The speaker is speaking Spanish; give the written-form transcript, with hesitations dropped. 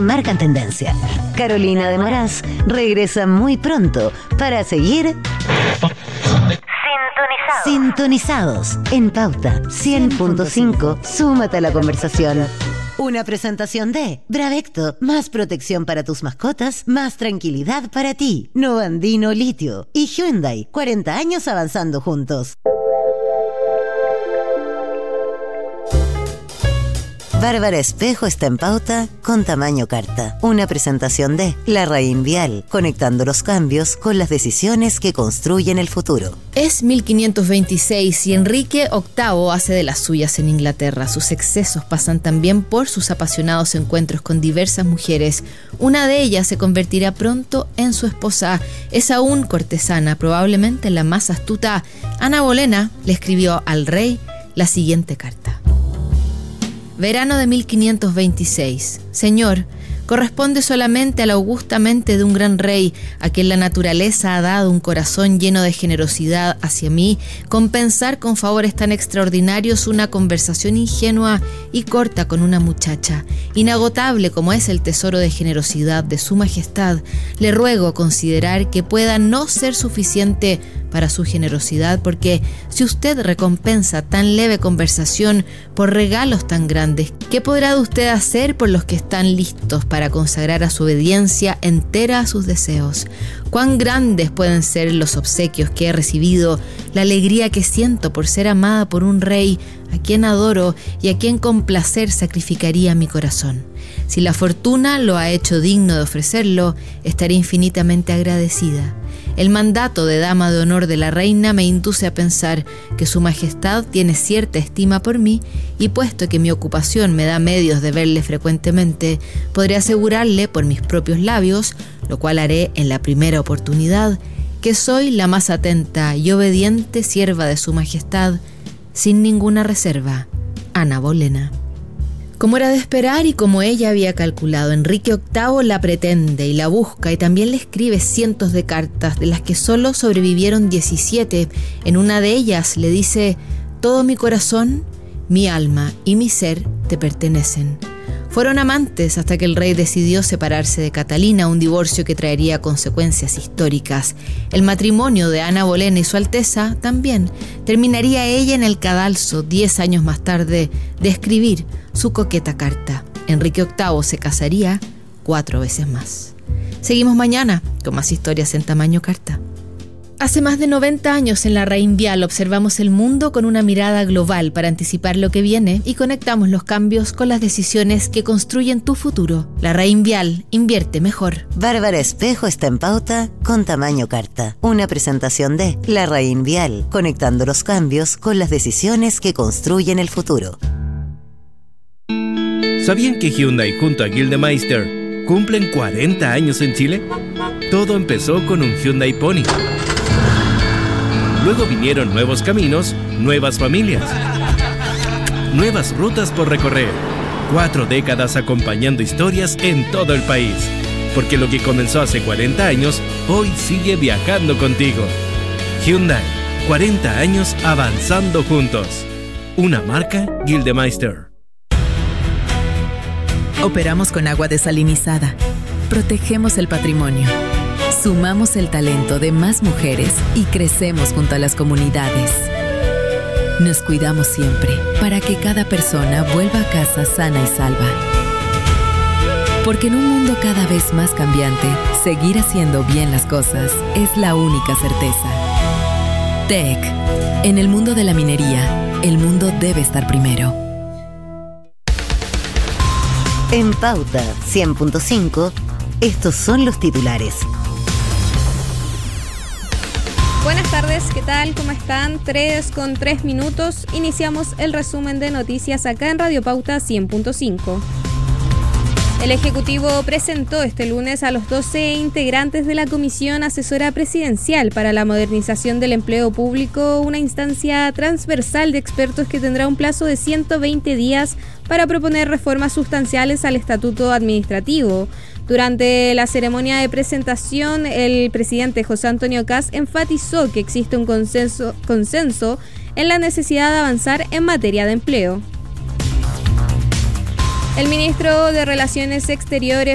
marcan tendencia. Carolina de Moraz regresa muy pronto para seguir sintonizados en Pauta 100.5. Súmate a la conversación. Una presentación de Bravecto, más protección para tus mascotas, más tranquilidad para ti. Novandino Litio y Hyundai, 40 años avanzando juntos. Bárbara Espejo está en Pauta con tamaño carta. Una presentación de Larraín Vial, conectando los cambios con las decisiones que construyen el futuro. Es 1526 y Enrique VIII hace de las suyas en Inglaterra. Sus excesos pasan también por sus apasionados encuentros con diversas mujeres. Una de ellas se convertirá pronto en su esposa. Es aún cortesana, probablemente la más astuta. Ana Bolena le escribió al rey la siguiente carta. Verano de 1526. Señor, corresponde solamente a la augusta mente de un gran rey, a quien la naturaleza ha dado un corazón lleno de generosidad hacia mí, compensar con favores tan extraordinarios una conversación ingenua y corta con una muchacha. Inagotable como es el tesoro de generosidad de su majestad, le ruego considerar que pueda no ser suficiente para su generosidad, porque si usted recompensa tan leve conversación por regalos tan grandes, ¿qué podrá usted hacer por los que están listos para consagrar a su obediencia entera a sus deseos? ¿Cuán grandes pueden ser los obsequios que he recibido, la alegría que siento por ser amada por un rey a quien adoro y a quien con placer sacrificaría mi corazón? Si la fortuna lo ha hecho digno de ofrecerlo, estaré infinitamente agradecida. El mandato de dama de honor de la reina me induce a pensar que su majestad tiene cierta estima por mí y puesto que mi ocupación me da medios de verle frecuentemente, podré asegurarle por mis propios labios, lo cual haré en la primera oportunidad, que soy la más atenta y obediente sierva de su majestad, sin ninguna reserva. Ana Bolena. Como era de esperar y como ella había calculado, Enrique VIII la pretende y la busca y también le escribe cientos de cartas, de las que solo sobrevivieron 17. En una de ellas le dice: todo mi corazón, mi alma y mi ser te pertenecen. Fueron amantes hasta que el rey decidió separarse de Catalina, un divorcio que traería consecuencias históricas. El matrimonio de Ana Bolena y su Alteza también terminaría ella en el cadalso 10 años más tarde de escribir su coqueta carta. Enrique VIII se casaría 4 veces más. Seguimos mañana con más historias en tamaño carta. Hace más de 90 años en Larraín Vial observamos el mundo con una mirada global para anticipar lo que viene y conectamos los cambios con las decisiones que construyen tu futuro. Larraín Vial, invierte mejor. Bárbara Espejo está en Pauta con tamaño carta. Una presentación de Larraín Vial, conectando los cambios con las decisiones que construyen el futuro. ¿Sabían que Hyundai junto a Gildemeister cumplen 40 años en Chile? Todo empezó con un Hyundai Pony. Luego vinieron nuevos caminos, nuevas familias, nuevas rutas por recorrer. 4 décadas acompañando historias en todo el país. Porque lo que comenzó hace 40 años, hoy sigue viajando contigo. Hyundai, 40 años avanzando juntos. Una marca Gildemeister. Operamos con agua desalinizada. Protegemos el patrimonio. Sumamos el talento de más mujeres y crecemos junto a las comunidades. Nos cuidamos siempre para que cada persona vuelva a casa sana y salva. Porque en un mundo cada vez más cambiante, seguir haciendo bien las cosas es la única certeza. TEC. En el mundo de la minería, el mundo debe estar primero. En Pauta 100.5, estos son los titulares. Buenas tardes, ¿qué tal? ¿Cómo están? 3:03. Iniciamos el resumen de noticias acá en Radio Pauta 100.5. El Ejecutivo presentó este lunes a los 12 integrantes de la Comisión Asesora Presidencial para la Modernización del Empleo Público, una instancia transversal de expertos que tendrá un plazo de 120 días para proponer reformas sustanciales al Estatuto Administrativo. Durante la ceremonia de presentación, el presidente José Antonio Kast enfatizó que existe un consenso en la necesidad de avanzar en materia de empleo. El ministro de Relaciones Exteriores